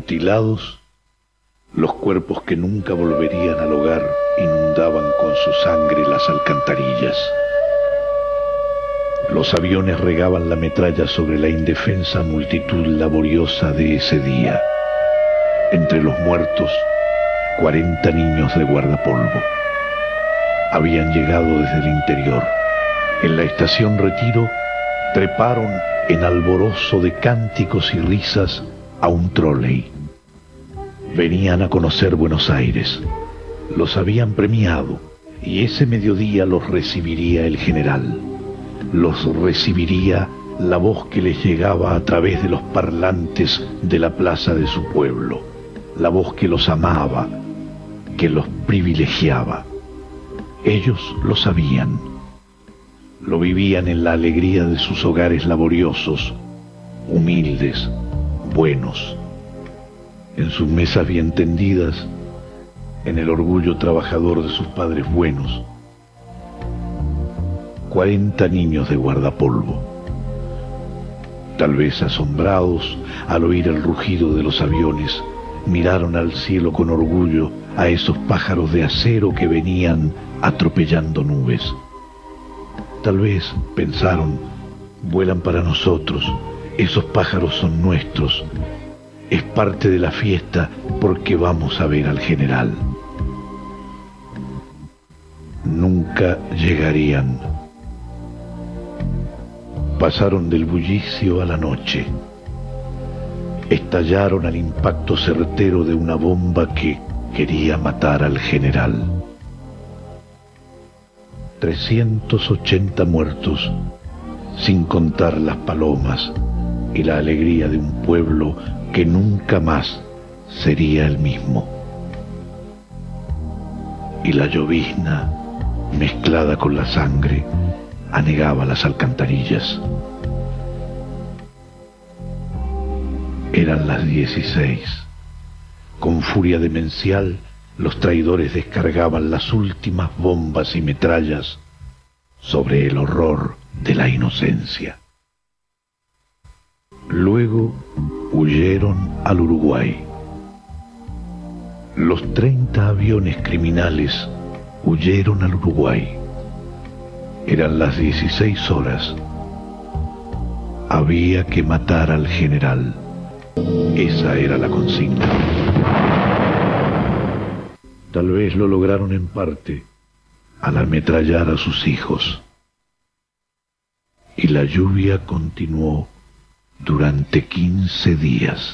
Mutilados, los cuerpos que nunca volverían al hogar inundaban con su sangre las alcantarillas. Los aviones regaban la metralla sobre la indefensa multitud laboriosa de ese día. Entre los muertos, 40 niños de guardapolvo. Habían llegado desde el interior. En la estación Retiro, treparon en alborozo de cánticos y risas a un tróley. Venían a conocer Buenos Aires. Los habían premiado y ese mediodía los recibiría el general. Los recibiría la voz que les llegaba a través de los parlantes de la plaza de su pueblo, la voz que los amaba, que los privilegiaba. Ellos lo sabían, lo vivían en la alegría de sus hogares laboriosos, humildes, buenos, en sus mesas bien tendidas, en el orgullo trabajador de sus padres buenos. 40 niños de guardapolvo, tal vez asombrados al oír el rugido de los aviones, miraron al cielo con orgullo a esos pájaros de acero que venían atropellando nubes. Tal vez pensaron, vuelan para nosotros, esos pájaros son nuestros, es parte de la fiesta porque vamos a ver al general. Nunca llegarían. Pasaron del bullicio a la noche. Estallaron al impacto certero de una bomba que quería matar al general. 380 muertos, sin contar las palomas y la alegría de un pueblo que nunca más sería el mismo. Y la llovizna, mezclada con la sangre, anegaba las alcantarillas. Eran las 16. Con furia demencial, los traidores descargaban las últimas bombas y metrallas sobre el horror de la inocencia. Luego huyeron al Uruguay. Los 30 aviones criminales huyeron al Uruguay. Eran las 16 horas. Había que matar al general. Esa era la consigna. Tal vez lo lograron en parte al ametrallar a sus hijos. Y la lluvia continuó durante 15 días.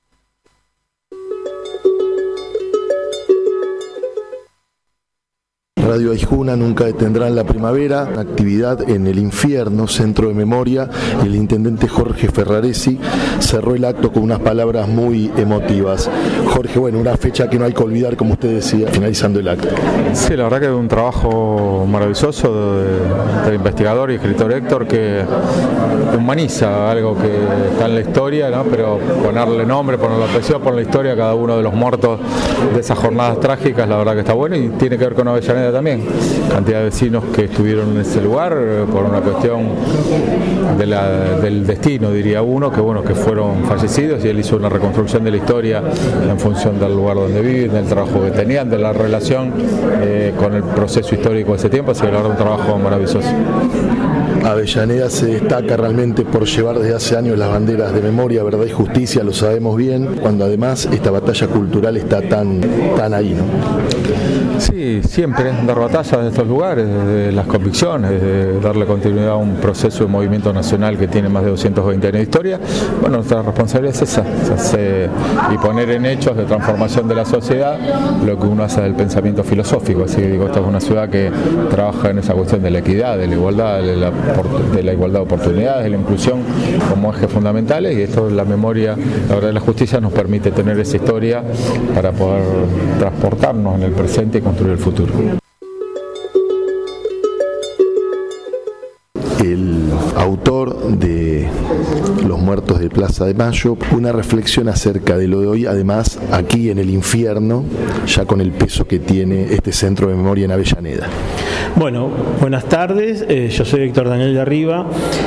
Radio Aijuna nunca detendrán la primavera, actividad en el Infierno, Centro de Memoria. El intendente Jorge Ferraresi cerró el acto con unas palabras muy emotivas. Jorge, bueno, una fecha que no hay que olvidar, como usted decía, finalizando el acto. Sí, la verdad que es un trabajo maravilloso del investigador y escritor Héctor, que humaniza algo que está en la historia, ¿no? Pero ponerle nombre, ponerle apellido, ponerle historia a cada uno de los muertos de esas jornadas trágicas, la verdad que está bueno, y tiene que ver con Avellaneda también. Cantidad de vecinos que estuvieron en ese lugar por una cuestión del destino, diría uno, que fueron fallecidos, y él hizo una reconstrucción de la historia en función del lugar donde viven, del trabajo que tenían, de la relación con el proceso histórico de ese tiempo. Así que la verdad, un trabajo maravilloso. Avellaneda se destaca realmente por llevar desde hace años las banderas de memoria, verdad y justicia, lo sabemos bien, cuando además esta batalla cultural está tan ahí, ¿no? Sí, siempre dar batalla de estos lugares, de las convicciones, de darle continuidad a un proceso de movimiento nacional que tiene más de 220 años de historia. Bueno, nuestra responsabilidad es esa, y poner en hechos de transformación de la sociedad lo que uno hace del pensamiento filosófico. Así que digo, esta es una ciudad que trabaja en esa cuestión de la equidad, de la igualdad, de la igualdad de oportunidades, de la inclusión como ejes fundamentales, y esto, la memoria, la verdad, de la justicia nos permite tener esa historia para poder transportarnos en el presente y construir el futuro. El autor de Los Muertos de Plaza de Mayo, una reflexión acerca de lo de hoy, además aquí en el infierno, ya con el peso que tiene este centro de memoria en Avellaneda. Bueno, buenas tardes, yo soy Héctor Daniel de Arriba.